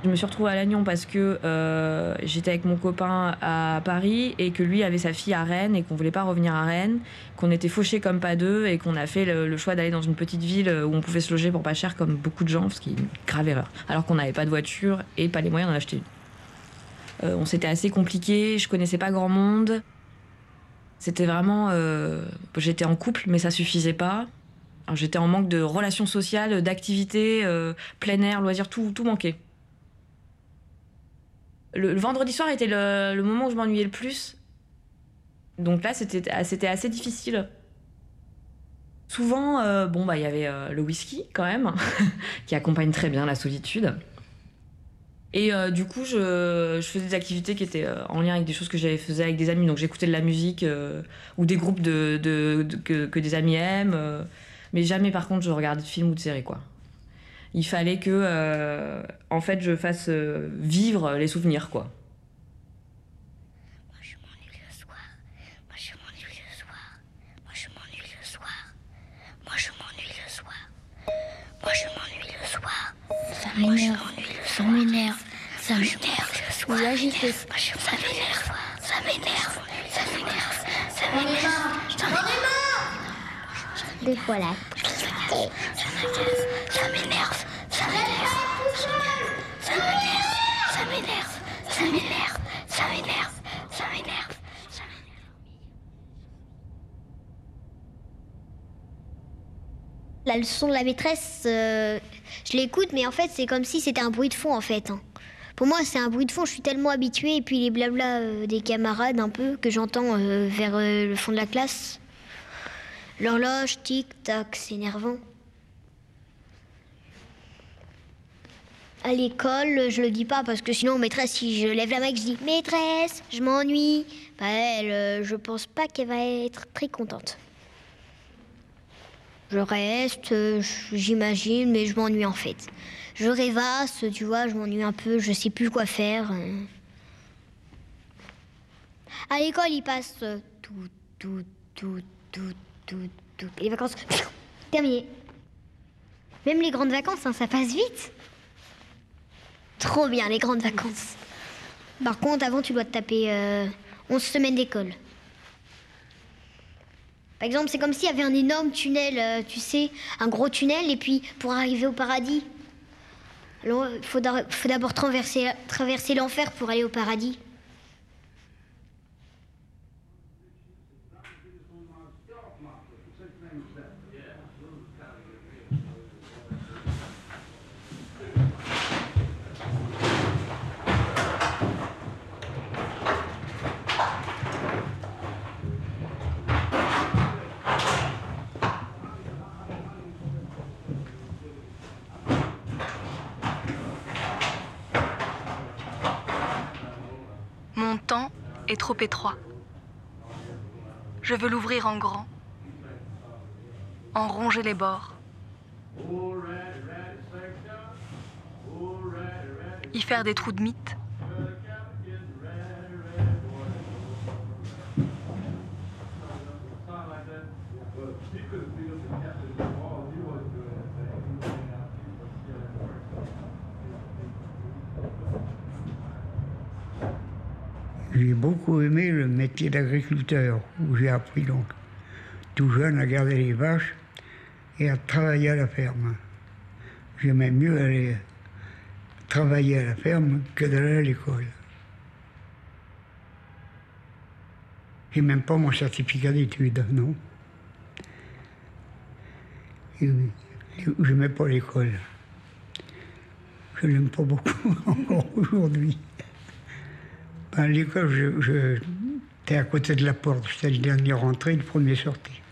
Je me suis retrouvée à Lannion parce que j'étais avec mon copain à Paris et que lui avait sa fille à Rennes et qu'on voulait pas revenir à Rennes, qu'on était fauchés comme pas deux et qu'on a fait le choix d'aller dans une petite ville où on pouvait se loger pour pas cher comme beaucoup de gens, ce qui est une grave erreur. Alors qu'on n'avait pas de voiture et pas les moyens d'en acheter une. On s'était assez compliqué, je connaissais pas grand monde. C'était vraiment... j'étais en couple mais ça suffisait pas. Alors, j'étais en manque de relations sociales, d'activités, plein air, loisirs, tout manquait. Le vendredi soir était le moment où je m'ennuyais le plus. Donc là, c'était assez difficile. Souvent, il y avait le whisky, quand même, qui accompagne très bien la solitude. Et du coup, je faisais des activités qui étaient en lien avec des choses que j'avais faisais avec des amis. Donc j'écoutais de la musique ou des groupes que des amis aiment. Mais jamais, par contre, je regardais de films ou de séries, quoi. Il fallait que, en fait, je fasse vivre les souvenirs, quoi. Moi, je m'ennuie le soir. Moi, je m'ennuie le soir. Moi, je m'ennuie le soir. Moi, je m'ennuie le soir. Moi, je m'ennuie le soir. Ça m'énerve. Ça m'énerve. Ça m'énerve. Vous agitez. Ça m'énerve. Ça m'énerve. Ça m'énerve. Ça m'énerve. J'en ai marre. Des fois là. Ça m'énerve. Ça m'énerve. Ça m'énerve. Ça m'énerve. Ça m'énerve. Ça m'énerve. Ça m'énerve. Ça m'énerve. Ça m'énerve. La leçon de la maîtresse, je l'écoute, mais en fait, c'est comme si c'était un bruit de fond, en fait. Pour moi, c'est un bruit de fond, je suis tellement habituée, et puis les blabla des camarades, un peu, que j'entends vers le fond de la classe. L'horloge, tic-tac, c'est énervant. À l'école, je le dis pas, parce que sinon, maîtresse, si je lève la main et que je dis « Maîtresse, je m'ennuie », bah elle, je pense pas qu'elle va être très contente. Je reste, j'imagine, mais je m'ennuie en fait. Je rêvasse, tu vois, je m'ennuie un peu, je sais plus quoi faire. À l'école, il passe tout. Et les vacances, terminé. Même les grandes vacances, ça passe vite. Trop bien, les grandes vacances. Par contre, avant, tu dois te taper 11 semaines d'école. Par exemple, c'est comme s'il y avait un énorme tunnel, tu sais, un gros tunnel, et puis pour arriver au paradis. Alors, il faut d'abord traverser l'enfer pour aller au paradis. Mon temps est trop étroit. Je veux l'ouvrir en grand, en ronger les bords, y faire des trous de mythe. J'ai beaucoup aimé le métier d'agriculteur, où j'ai appris donc tout jeune à garder les vaches et à travailler à la ferme. J'aimais mieux aller travailler à la ferme que d'aller à l'école. J'ai même pas mon certificat d'études, non. Je n'aimais pas l'école. Je l'aime pas beaucoup encore aujourd'hui. À l'école, j'étais à côté de la porte. J'étais le dernier rentré, le premier sorti.